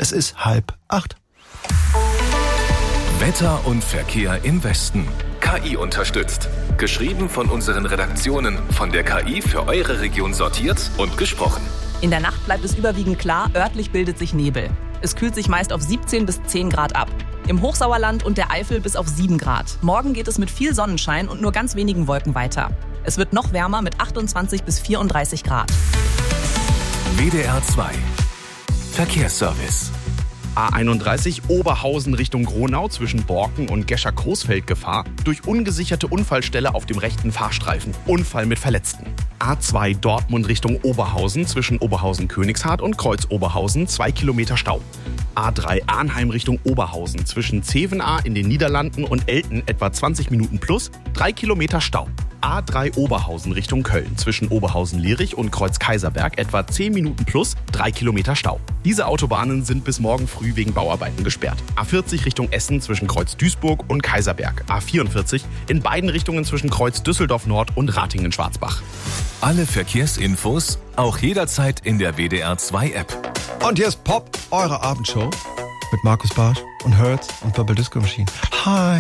Es ist 7:30. Wetter und Verkehr im Westen. KI unterstützt. Geschrieben von unseren Redaktionen, von der KI für eure Region sortiert und gesprochen. In der Nacht bleibt es überwiegend klar, örtlich bildet sich Nebel. Es kühlt sich meist auf 17 bis 10 Grad ab. Im Hochsauerland und der Eifel bis auf 7 Grad. Morgen geht es mit viel Sonnenschein und nur ganz wenigen Wolken weiter. Es wird noch wärmer mit 28 bis 34 Grad. WDR 2 Verkehrsservice. A31 Oberhausen Richtung Gronau zwischen Borken und Gescher-Coesfeld Gefahr durch ungesicherte Unfallstelle auf dem rechten Fahrstreifen. Unfall mit Verletzten. A2 Dortmund Richtung Oberhausen zwischen Oberhausen-Königshardt und Kreuz-Oberhausen 2 Kilometer Stau. A3 Arnheim Richtung Oberhausen zwischen Zevenaar in den Niederlanden und Elten etwa 20 Minuten plus 3 Kilometer Stau. A3 Oberhausen Richtung Köln zwischen Oberhausen-Lierich und Kreuz-Kaiserberg etwa 10 Minuten plus 3 Kilometer Stau. Diese Autobahnen sind bis morgen früh wegen Bauarbeiten gesperrt. A40 Richtung Essen zwischen Kreuz-Duisburg und Kaiserberg. A44 in beiden Richtungen zwischen Kreuz-Düsseldorf-Nord und Ratingen-Schwarzbach. Alle Verkehrsinfos auch jederzeit in der WDR 2 App. Und hier ist Pop, eure Abendshow mit Markus Barth und Hertz und Purple Disco Machine. Hi.